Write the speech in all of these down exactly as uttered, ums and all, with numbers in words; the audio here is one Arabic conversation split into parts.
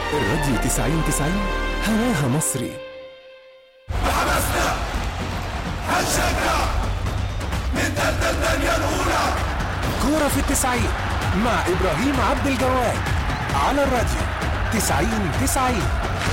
الراديو تسعين تسعين هواها مصري. حماسنا هنشجع نتقدم الدنيا الأولى. كورة في التسعين مع إبراهيم عبد الجواد على الراديو تسعين تسعين.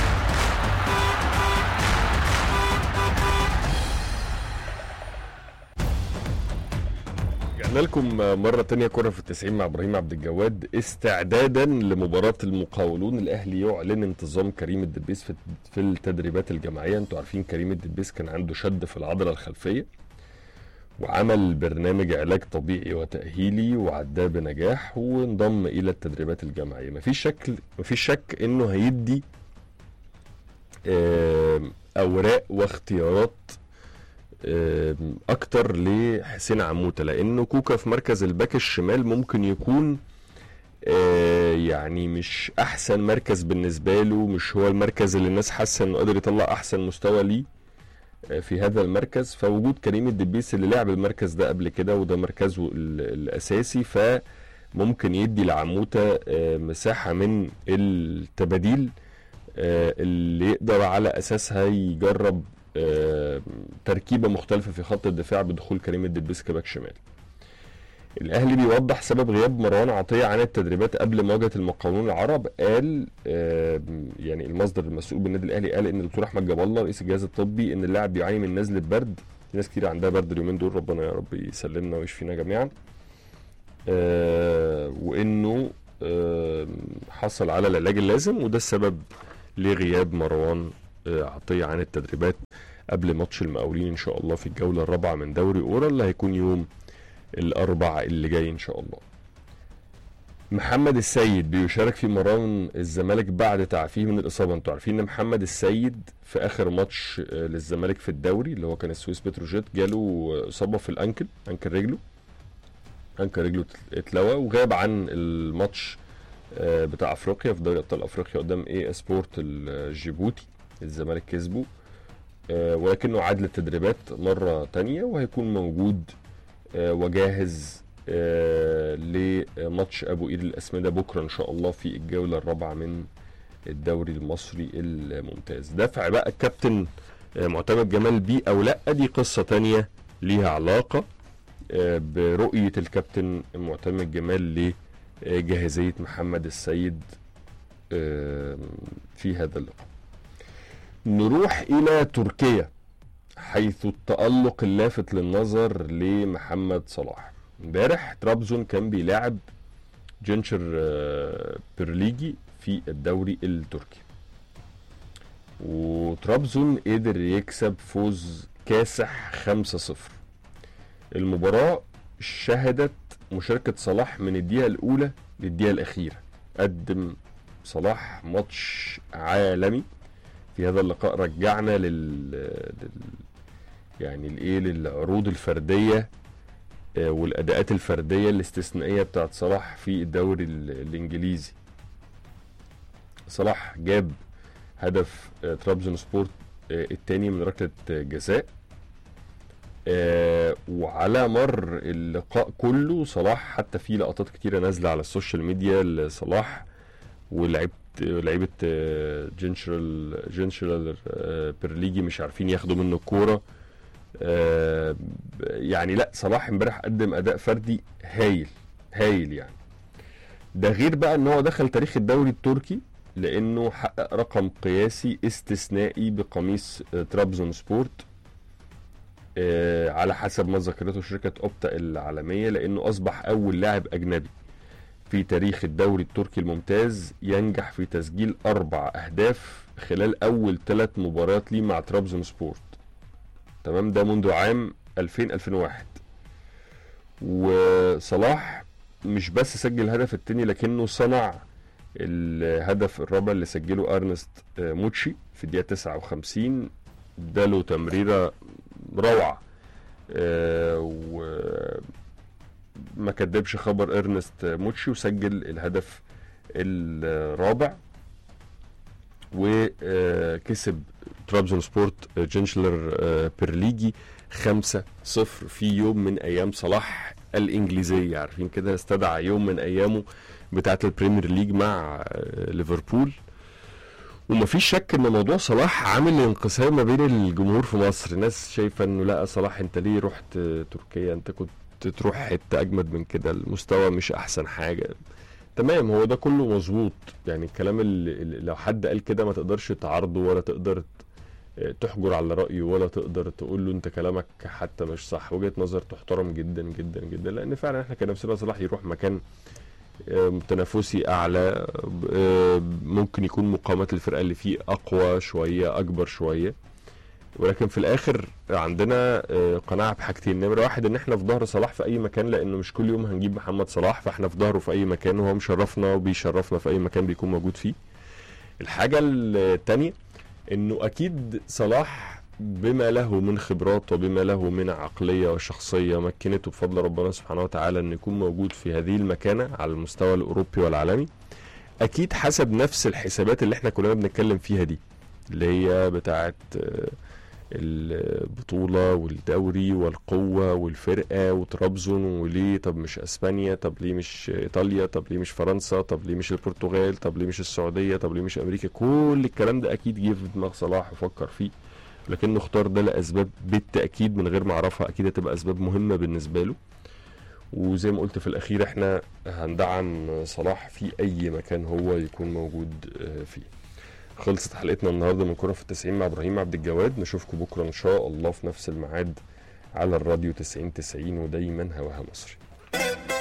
رجعنا لكم مرة تانية كرة في التسعين مع إبراهيم عبد الجواد، استعدادا لمباراة المقاولون. الأهلي يعلن انتظام كريم الدبيس في في التدريبات الجماعية. انتوا عارفين كريم الدبيس كان عنده شد في العضلة الخلفية، وعمل برنامج علاج طبيعي وتأهيلي وعداه بنجاح، وانضم إلى التدريبات الجماعية. مفيش شك مفيش شك إنه هيدي أوراق واختيارات اكتر لحسين عموته، لانه كوكا في مركز الباك الشمال ممكن يكون يعني مش احسن مركز بالنسبه له، مش هو المركز اللي الناس حاسه انه قادر يطلع احسن مستوى ليه في هذا المركز. فوجود كريم الدبيس اللي لعب المركز ده قبل كده وده مركزه الاساسي، فممكن يدي لعموته مساحه من التباديل اللي يقدر على اساسها يجرب آه، تركيبة مختلفة في خط الدفاع بدخول كريم الدبيس كباك شمال. الأهلي بيوضح سبب غياب مروان عطية عن التدريبات قبل مواجهة المقاولون العرب. قال آه، يعني المصدر المسؤول بالنادي الأهلي قال إن الدكتور أحمد جاب الله رئيس الجهاز الطبي إن اللاعب بيعاني من نزلة برد. ناس كتير عندها برد اليومين دول، ربنا يا رب يسلمنا ويشفينا جميعا. آه، وإنه آه، حصل على العلاج اللازم، وده السبب لغياب مروان عطية عن التدريبات قبل ماتش المقاولين ان شاء الله في الجولة الرابعة من دوري اورا اللي هيكون يوم الاربعاء اللي جاي ان شاء الله. محمد السيد بيشارك في مران الزمالك بعد تعافيه من الاصابة. انتوا عارفين ان محمد السيد في اخر ماتش للزمالك في الدوري اللي هو كان السويس بتروجيت جاله اصابة في الانكل، انكل رجله انكل رجله اتلوى، وغاب عن الماتش بتاع افريقيا في دوري ابطال افريقيا قدام اي سبورت الجيبوتي. الزمالك كسبه آه ولكنه عاد للتدريبات مرة تانية، وهيكون موجود آه وجاهز آه لماتش ابو قير الاسمدة بكرة ان شاء الله في الجولة الرابعة من الدوري المصري الممتاز. دفع بقى الكابتن آه معتمد جمال بيه او لا، دي قصة تانية ليها علاقة آه برؤية الكابتن معتمد جمال لجاهزية محمد السيد آه في هذا اللقاء. نروح إلى تركيا حيث التألق اللافت للنظر لمحمد صلاح. امبارح طرابزون كان بيلاعب جنشر بيرليجي في الدوري التركي، وطرابزون قدر يكسب فوز كاسح خمسة صفر. المباراة شهدت مشاركة صلاح من الدقيقة الأولى للدقيقة الأخيرة. قدم صلاح ماتش عالمي في هذا اللقاء، رجعنا لل, لل... يعني الايه للعروض الفرديه آه والاداءات الفرديه الاستثنائيه بتاعت صلاح في الدوري الانجليزي. صلاح جاب هدف آه طرابزون سبورت آه الثاني من ركله جزاء، آه وعلى مر اللقاء كله صلاح حتى في لقطات كتيره نازله على السوشيال ميديا لصلاح ولعيبه لعيبه جنشرال جنشرال بيرليجي مش عارفين ياخدوا منه الكوره. يعني لا، صلاح امبارح قدم اداء فردي هايل هايل يعني. ده غير بقى ان هو دخل تاريخ الدوري التركي لانه حقق رقم قياسي استثنائي بقميص طرابزون سبورت على حسب ما ذكرته شركه اوبتا العالميه، لانه اصبح اول لاعب اجنبي في تاريخ الدوري التركي الممتاز ينجح في تسجيل أربع أهداف خلال أول ثلاث مباريات ليه مع طرابزون سبورت. تمام، ده منذ عام ألفين ألفين وواحد. وصلاح مش بس سجل الهدف الثاني، لكنه صنع الهدف الرابع اللي سجله أرنست موتشي في الدقيقة تسعة وخمسين. ده له تمريرة روعة آه و ما كدبش خبر ارنست موتشي وسجل الهدف الرابع، وكسب طرابزون سبورت جنشلر بيرليجي خمسة صفر في يوم من ايام صلاح الانجليزيه. عارفين كده، استدعى يوم من ايامه بتاعه البريمير ليج مع ليفربول ومفيش شك ان موضوع صلاح عامل انقسام ما بين الجمهور في مصر. ناس شايفه انه لا صلاح انت ليه رحت تركيا، انت كنت تروح حته اجمد من كده، المستوى مش احسن حاجه. تمام، هو ده كله مظبوط، يعني الكلام اللي لو حد قال كده ما تقدرش تعارضه ولا تقدر تحجر على رأيه ولا تقدر تقول له انت كلامك حتى مش صح. وجهة نظر تحترم جدا جدا جدا، لان فعلا احنا كان نفسنا صلاح يروح مكان تنافسي اعلى، ممكن يكون مقاومات الفرقه اللي فيه اقوى شويه اكبر شويه. ولكن في الاخر عندنا قناعه بحاجتين، نمره واحد ان احنا في ظهر صلاح في اي مكان، لانه مش كل يوم هنجيب محمد صلاح، فاحنا في ظهره في اي مكان وهو مشرفنا وبيشرفنا في اي مكان بيكون موجود فيه. الحاجه الثانيه انه اكيد صلاح بما له من خبرات وبما له من عقليه وشخصيه مكنته بفضل ربنا سبحانه وتعالى ان يكون موجود في هذه المكانه على المستوى الاوروبي والعالمي، اكيد حسب نفس الحسابات اللي احنا كلنا بنتكلم فيها دي، اللي هي بتاعه البطوله والدوري والقوه والفرقه وترابزون، وليه طب مش اسبانيا، طب ليه مش ايطاليا، طب ليه مش فرنسا، طب ليه مش البرتغال، طب ليه مش السعوديه، طب ليه مش امريكا. كل الكلام ده اكيد جه في دماغ صلاح وفكر فيه، لكنه اختار ده لاسباب بالتاكيد من غير ما اعرفها اكيد هتبقى اسباب مهمه بالنسبه له. وزي ما قلت في الاخير احنا هندعم صلاح في اي مكان هو يكون موجود فيه. خلصت حلقتنا النهارده من كرة في التسعين مع ابراهيم عبد الجواد، نشوفكم بكره ان شاء الله في نفس الميعاد على الراديو تسعين تسعين، ودايما هواها مصري.